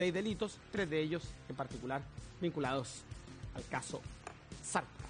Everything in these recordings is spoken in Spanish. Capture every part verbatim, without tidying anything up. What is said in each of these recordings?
seis delitos, tres de ellos en particular vinculados al caso Sartor.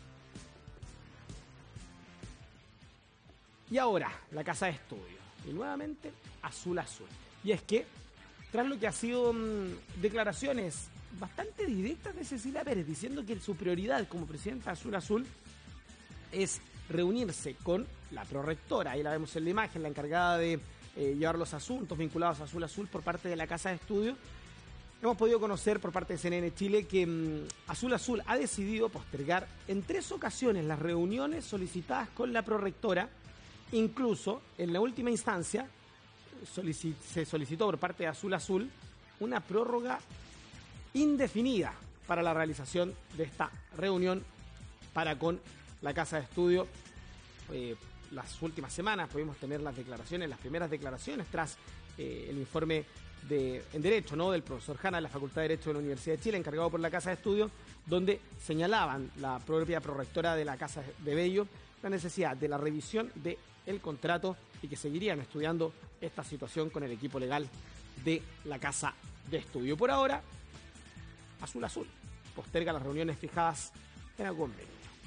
Y ahora, la casa de estudio. Y nuevamente, azul azul. Y es que, tras lo que ha sido mmm, declaraciones bastante directas de Cecilia Pérez, diciendo que su prioridad como presidenta azul azul es reunirse con la prorectora, ahí la vemos en la imagen, la encargada de eh, llevar los asuntos vinculados a azul azul por parte de la casa de estudio. Hemos podido conocer por parte de C N N Chile que mmm, Azul Azul ha decidido postergar en tres ocasiones las reuniones solicitadas con la prorectora. Incluso, en la última instancia, solici- se solicitó por parte de Azul Azul una prórroga indefinida para la realización de esta reunión para con la Casa de Estudio. Eh, las últimas semanas pudimos tener las declaraciones, las primeras declaraciones tras eh, el informe de, en Derecho, ¿no?, del profesor Jana de la Facultad de Derecho de la Universidad de Chile, encargado por la Casa de Estudio, donde señalaban la propia prorectora de la Casa de Bello la necesidad de la revisión del contrato y que seguirían estudiando esta situación con el equipo legal de la Casa de Estudio. Por ahora, Azul Azul posterga las reuniones fijadas en el convenio.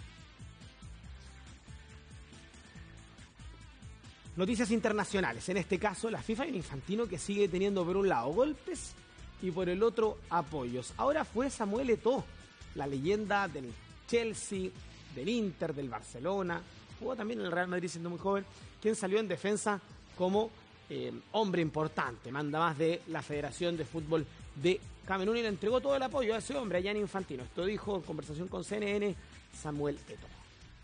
Noticias internacionales, en este caso la FIFA y el Infantino, que sigue teniendo por un lado golpes y por el otro apoyos. Ahora fue Samuel Eto'o, la leyenda del Chelsea, del Inter, del Barcelona, jugó también en el Real Madrid siendo muy joven, quien salió en defensa como eh, hombre importante, manda más de la Federación de Fútbol de Camerún, y le entregó todo el apoyo a ese hombre, a Gianni Infantino. Esto dijo en conversación con C N N Samuel Eto'o.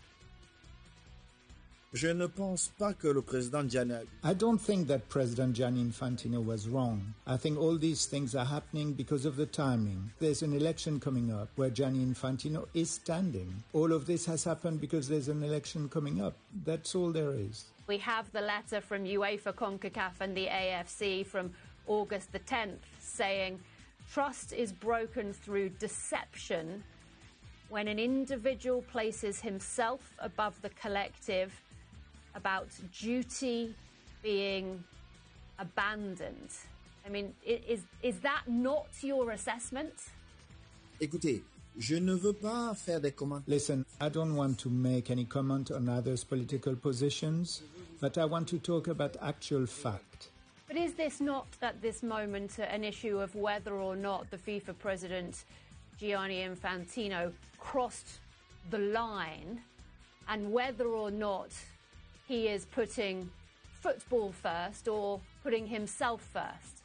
Je ne pense pas que le président Gianni... I don't think that President Gianni Infantino was wrong. I think all these things are happening because of the timing. There's an election coming up where Gianni Infantino is standing. All of this has happened because there's an election coming up. That's all there is. We have the letter from UEFA, CONCACAF and the A F C from August the tenth saying trust is broken through deception when an individual places himself above the collective, about duty being abandoned. I mean, is, is that not your assessment? Écoutez, je ne veux pas faire des commentaires. Listen, I don't want to make any comment on others' political positions, but I want to talk about actual fact. But is this not, at this moment, an issue of whether or not the FIFA president, Gianni Infantino, crossed the line, and whether or not he is putting football first or putting himself first?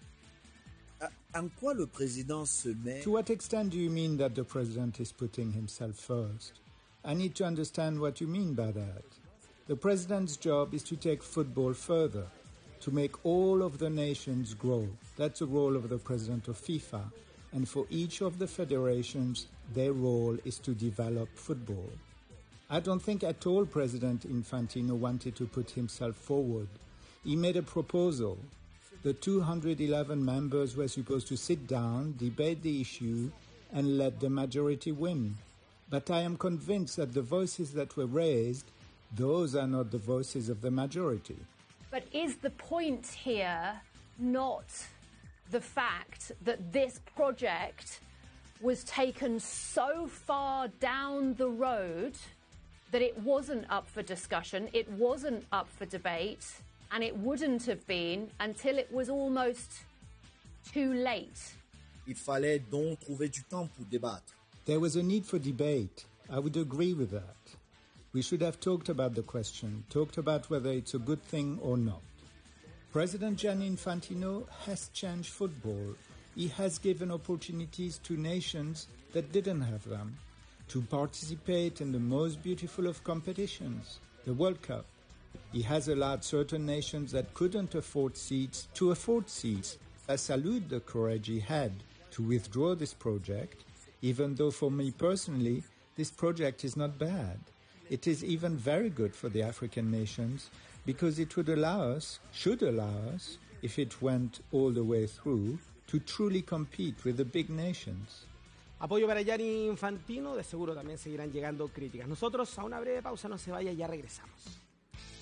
En quoi le président se met? To what extent do you mean that the president is putting himself first? I need to understand what you mean by that. The president's job is to take football further, to make all of the nations grow. That's the role of the president of FIFA. And for each of the federations, their role is to develop football. I don't think at all President Infantino wanted to put himself forward. He made a proposal. The two hundred eleven members were supposed to sit down, debate the issue, and let the majority win. But I am convinced that the voices that were raised, those are not the voices of the majority. But is the point here not the fact that this project was taken so far down the road that it wasn't up for discussion, it wasn't up for debate, and it wouldn't have been until it was almost too late? Il fallait donc trouver du temps pour débattre. There was a need for debate. I would agree with that. We should have talked about the question, talked about whether it's a good thing or not. President Gianni Infantino has changed football. He has given opportunities to nations that didn't have them to participate in the most beautiful of competitions, the World Cup. He has allowed certain nations that couldn't afford seats to afford seats. I salute the courage he had to withdraw this project, even though for me personally, this project is not bad. It is even very good for the African nations because it would allow us, should allow us, if it went all the way through, to truly compete with the big nations. Apoyo para Gianni Infantino, de seguro también seguirán llegando críticas. Nosotros a una breve pausa, no se vaya, ya regresamos.